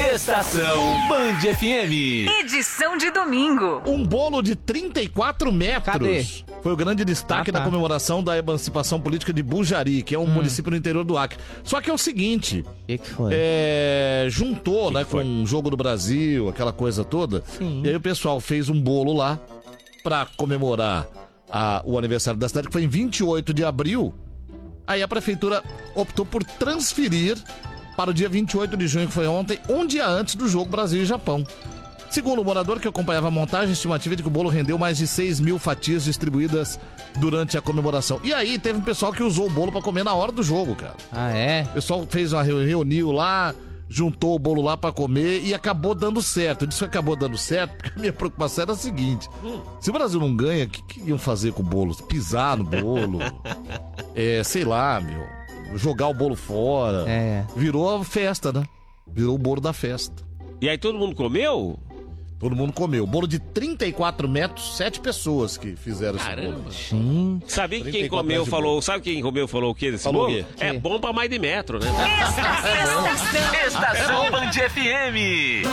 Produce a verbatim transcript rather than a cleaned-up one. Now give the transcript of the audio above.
Estação Band F M. Edição de domingo. Um bolo de trinta e quatro metros. Cadê? Foi o grande destaque Ah, tá. da comemoração da emancipação política de Bujari, que é um Hum. município no interior do Acre. Só que é o seguinte, O que, que foi? é, juntou, né, com o Jogo do Brasil, aquela coisa toda. Sim. E aí o pessoal fez um bolo lá pra comemorar a- o aniversário da cidade, que foi em vinte e oito de abril. Aí a prefeitura optou por transferir para o dia vinte e oito de junho, que foi ontem, um dia antes do jogo Brasil e Japão. Segundo o morador que acompanhava a montagem, a estimativa é de que o bolo rendeu mais de seis mil fatias distribuídas durante a comemoração. E aí teve um pessoal que usou o bolo pra comer na hora do jogo, cara. Ah, é? O pessoal fez uma reu- reuniu lá, juntou o bolo lá pra comer e acabou dando certo. Eu disse que acabou dando certo porque a minha preocupação era a seguinte: se o Brasil não ganha, o que, que iam fazer com o bolo? Pisar no bolo? É, sei lá, meu. Jogar o bolo fora. É. Virou a festa, né? Virou o bolo da festa. E aí todo mundo comeu? Todo mundo comeu. Bolo de trinta e quatro metros, sete pessoas que fizeram esse bolo. Gente. Sabe que quem trinta e quatro comeu metros de falou, bolo. sabe quem comeu falou o que desse Falou o bolo? quê? É bom pra mais de metro, né? Estação, Estação Estação Band F M.